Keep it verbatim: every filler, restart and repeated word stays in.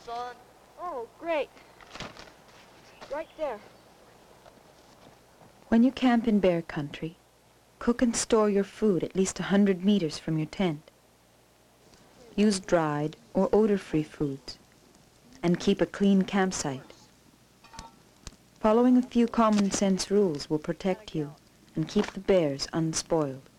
son. Oh, great. Right there. When you camp in bear country, cook and store your food at least a hundred meters from your tent. Use dried or odor-free foods, and keep a clean campsite. Following a few common sense rules will protect you and keep the bears unspoiled.